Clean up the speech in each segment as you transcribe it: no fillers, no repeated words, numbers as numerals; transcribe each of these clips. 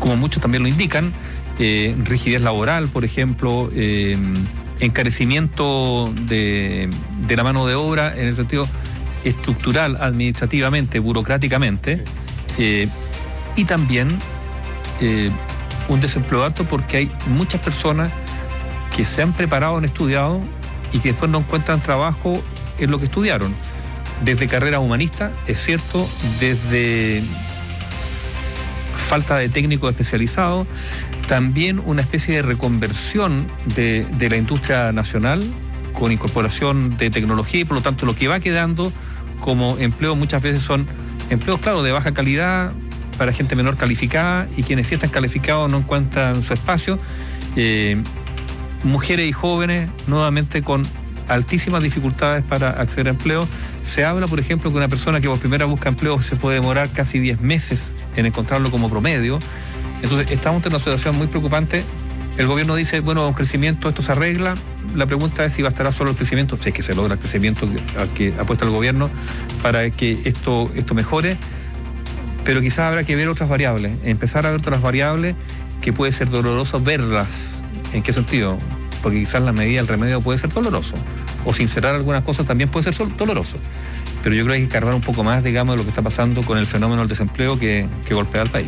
como muchos también lo indican, rigidez laboral, por ejemplo, encarecimiento de la mano de obra en el sentido estructural, administrativamente, burocráticamente, y también un desempleo alto porque hay muchas personas que se han preparado, han estudiado y que después no encuentran trabajo en lo que estudiaron. Desde carreras humanistas, es cierto, desde falta de técnicos especializados, también una especie de reconversión de la industria nacional con incorporación de tecnología y por lo tanto lo que va quedando como empleo muchas veces son empleos, claro, de baja calidad para gente menor calificada y quienes sí están calificados no encuentran su espacio. Mujeres y jóvenes nuevamente con altísimas dificultades para acceder a empleo. Se habla, por ejemplo, que una persona que por primera busca empleo se puede demorar casi 10 meses en encontrarlo como promedio. Entonces estamos en una situación muy preocupante. El gobierno dice, bueno, un crecimiento, esto se arregla. La pregunta es si bastará solo el crecimiento, si es que se logra el crecimiento al que apuesta el gobierno para que esto mejore. Pero quizás habrá que ver otras variables, empezar a ver otras variables que puede ser doloroso verlas. ¿En qué sentido? Porque quizás la medida, el remedio puede ser doloroso. O sincerar algunas cosas también puede ser doloroso. Pero yo creo que hay que cargar un poco más, digamos, de lo que está pasando con el fenómeno del desempleo que golpea al país.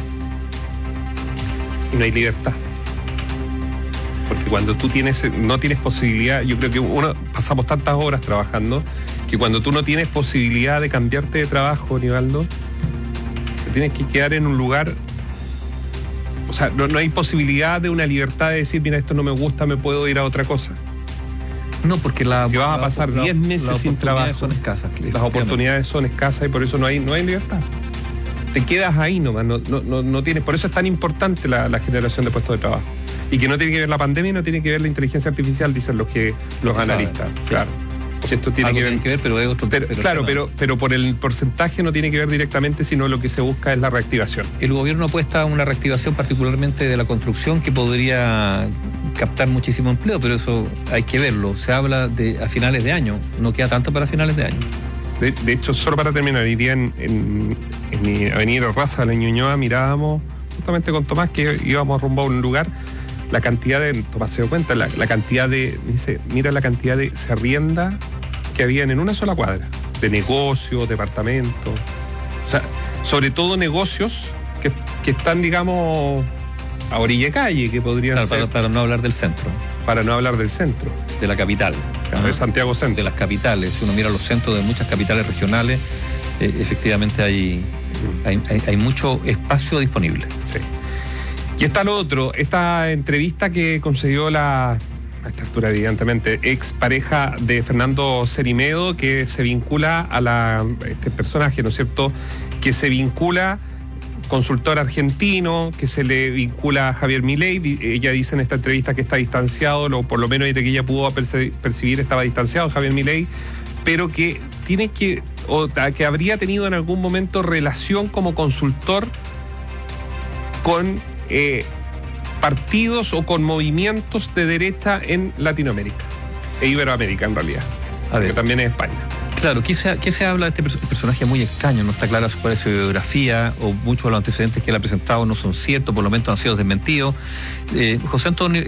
Y no hay libertad. Porque cuando tú no tienes posibilidad, yo creo que pasamos tantas horas trabajando, que cuando tú no tienes posibilidad de cambiarte de trabajo, Nivaldo, te tienes que quedar en un lugar. O sea, no hay posibilidad de una libertad de decir, mira, esto no me gusta, me puedo ir a otra cosa. No, porque si vas a pasar 10 meses sin trabajo, son escasas, las oportunidades son escasas y por eso no hay libertad. Te quedas ahí nomás, no tienes. Por eso es tan importante la generación de puestos de trabajo. Y que no tiene que ver la pandemia y no tiene que ver la inteligencia artificial, dicen los analistas. Saben, claro. Sí. Esto tiene que ver, pero es otro tema. Claro, pero por el porcentaje no tiene que ver directamente, sino lo que se busca es la reactivación. El gobierno apuesta a una reactivación particularmente de la construcción que podría captar muchísimo empleo, pero eso hay que verlo. Se habla de a finales de año, no queda tanto para finales de año. De hecho, solo para terminar, hoy día en mi avenida Raza, la Ñuñoa, mirábamos justamente con Tomás que íbamos rumbo a un lugar. La cantidad de, Tomás se dio cuenta, la cantidad de, dice, mira la cantidad de se arrienda que habían en una sola cuadra, de negocios, departamentos, o sea, sobre todo negocios que están, digamos, a orilla de calle, que podrían ser. Para no hablar del centro. Para no hablar del centro. De la capital. De Santiago Centro. De las capitales. Si uno mira los centros de muchas capitales regionales, efectivamente hay mucho espacio disponible. Sí. Y está lo otro, esta entrevista que concedió a esta altura evidentemente, ex pareja de Fernando Cerimedo, que se vincula a este personaje, ¿no es cierto?, que se vincula, consultor argentino, que se le vincula a Javier Milei. Ella dice en esta entrevista que está distanciado, por lo menos desde que ella pudo percibir estaba distanciado Javier Milei, pero que que habría tenido en algún momento relación como consultor con partidos o con movimientos de derecha en Latinoamérica e Iberoamérica en realidad, que también es España. Claro, ¿qué se habla de este personaje muy extraño? No está clara cuál es su biografía, o muchos de los antecedentes que él ha presentado no son ciertos, por lo menos han sido desmentidos. José Antonio,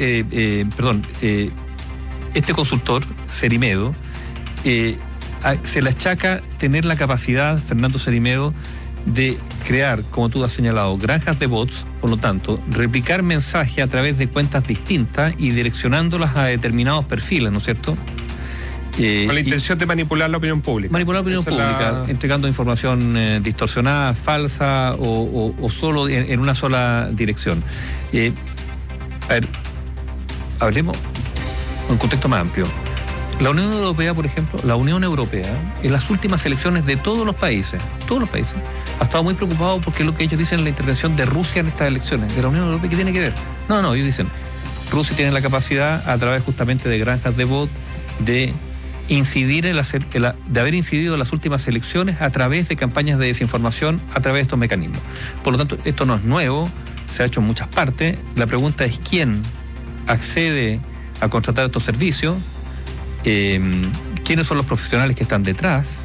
este consultor, Cerimedo, se le achaca tener la capacidad, Fernando Cerimedo, de crear, como tú has señalado, granjas de bots, por lo tanto, replicar mensajes a través de cuentas distintas y direccionándolas a determinados perfiles, ¿no es cierto? Con la intención de manipular la opinión pública. Manipular la opinión pública, entregando información distorsionada, falsa o solo en una sola dirección. A ver, hablemos en un contexto más amplio. La Unión Europea, por ejemplo, en las últimas elecciones de todos los países, ha estado muy preocupado porque lo que ellos dicen es la intervención de Rusia en estas elecciones. ¿De la Unión Europea qué tiene que ver? No, ellos dicen, Rusia tiene la capacidad, a través justamente de granjas de bot, de incidir de haber incidido en las últimas elecciones a través de campañas de desinformación, a través de estos mecanismos. Por lo tanto, esto no es nuevo, se ha hecho en muchas partes. La pregunta es quién accede a contratar estos servicios, quiénes son los profesionales que están detrás,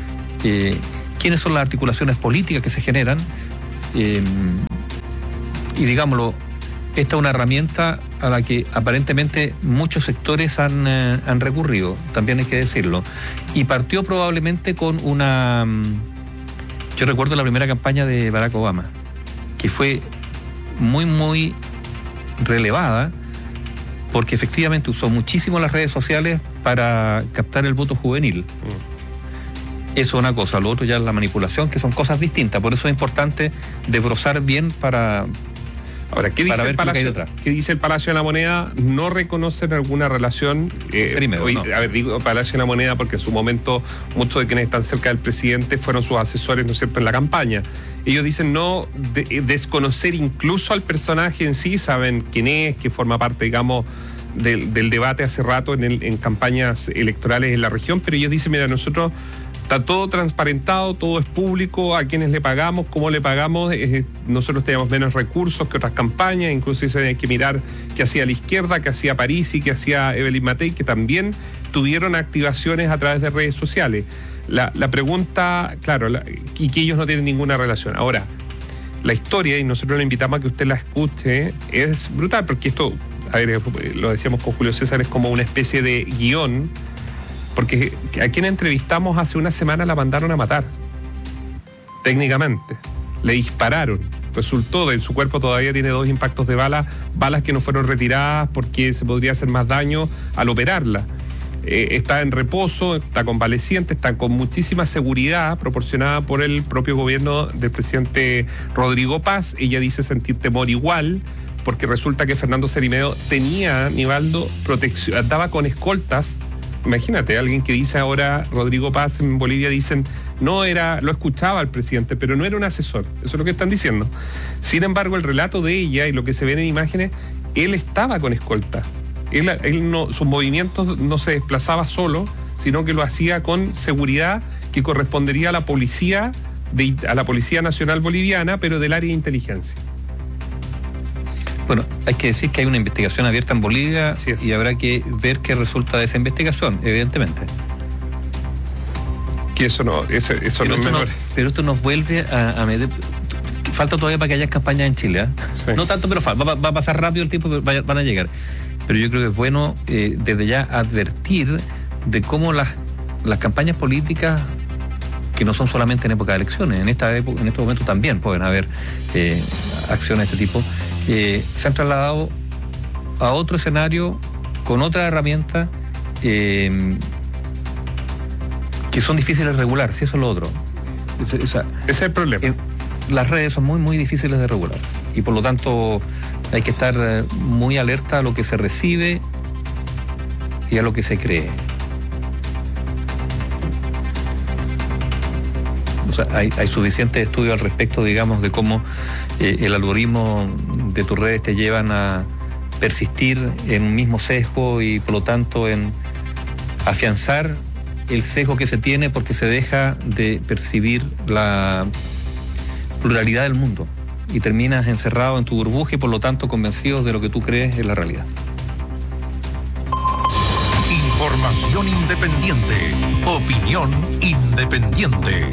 quiénes son las articulaciones políticas que se generan, y digámoslo, esta es una herramienta a la que aparentemente muchos sectores han recurrido, también hay que decirlo. Y partió probablemente con una... Yo recuerdo la primera campaña de Barack Obama, que fue muy, muy relevada, porque efectivamente usó muchísimo las redes sociales para captar el voto juvenil. Eso es una cosa, lo otro ya es la manipulación, que son cosas distintas. Por eso es importante desbrozar bien para... Ahora, ¿qué dice, ¿qué dice el Palacio de la Moneda? No reconocen alguna relación. A ver, digo Palacio de la Moneda porque en su momento muchos de quienes están cerca del presidente fueron sus asesores, ¿no es cierto?, en la campaña. Ellos dicen no desconocer incluso al personaje en sí, saben quién es, que forma parte, digamos, del debate hace rato en campañas electorales en la región, pero ellos dicen, mira, nosotros... Está todo transparentado, todo es público, a quienes le pagamos, cómo le pagamos. Nosotros teníamos menos recursos que otras campañas, incluso hay que mirar qué hacía la izquierda, qué hacía Parisi, qué hacía Evelyn Matei, que también tuvieron activaciones a través de redes sociales. La pregunta, claro, y que ellos no tienen ninguna relación. Ahora, la historia, y nosotros le invitamos a que usted la escuche, es brutal, porque esto, a ver, lo decíamos con Julio César, es como una especie de guión. Porque a quien entrevistamos hace una semana la mandaron a matar. Técnicamente. Le dispararon. Resultó, en su cuerpo todavía tiene 2 impactos de balas que no fueron retiradas porque se podría hacer más daño al operarla. Está en reposo, está convaleciente, está con muchísima seguridad proporcionada por el propio gobierno del presidente Rodrigo Paz. Ella dice sentir temor igual, porque resulta que Fernando Cerime tenía, Nivaldo, protección, andaba con escoltas. Imagínate, alguien que dice ahora, Rodrigo Paz en Bolivia, dicen, lo escuchaba al presidente, pero no era un asesor. Eso es lo que están diciendo. Sin embargo, el relato de ella y lo que se ven en imágenes, él estaba con escolta. Él no, sus movimientos no se desplazaba solo, sino que lo hacía con seguridad que correspondería a la Policía Nacional Boliviana, pero del área de inteligencia. Bueno, hay que decir que hay una investigación abierta en Bolivia y habrá que ver qué resulta de esa investigación, evidentemente. Que eso no es menor. Pero esto nos vuelve a meter... Falta todavía para que haya campañas en Chile, ¿eh? Sí. No tanto, pero va a pasar rápido el tiempo, pero van a llegar. Pero yo creo que es bueno desde ya advertir de cómo las campañas políticas, que no son solamente en época de elecciones, en este momento también pueden haber acciones de este tipo, se han trasladado a otro escenario con otra herramienta que son difíciles de regular, si eso es lo otro. Ese es el problema. Las redes son muy, muy difíciles de regular y por lo tanto hay que estar muy alerta a lo que se recibe y a lo que se cree. O sea, hay suficientes estudios al respecto, digamos, de cómo el algoritmo de tus redes te llevan a persistir en un mismo sesgo y por lo tanto en afianzar el sesgo que se tiene porque se deja de percibir la pluralidad del mundo y terminas encerrado en tu burbuja y por lo tanto convencido de lo que tú crees es la realidad. Información independiente, opinión independiente.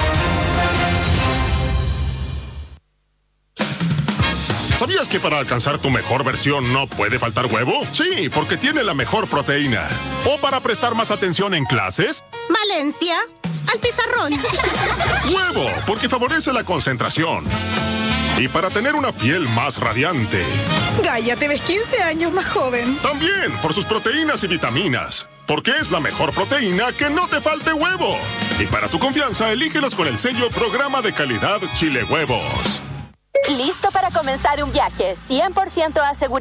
¿Sabías que para alcanzar tu mejor versión no puede faltar huevo? Sí, porque tiene la mejor proteína. ¿O para prestar más atención en clases? Valencia, al pizarrón. Huevo, porque favorece la concentración. Y para tener una piel más radiante. Gaia, te ves 15 años más joven. También por sus proteínas y vitaminas. Porque es la mejor proteína que no te falte huevo. Y para tu confianza, elígelos con el sello Programa de Calidad Chile Huevos. Listo para comenzar un viaje 100% asegurado.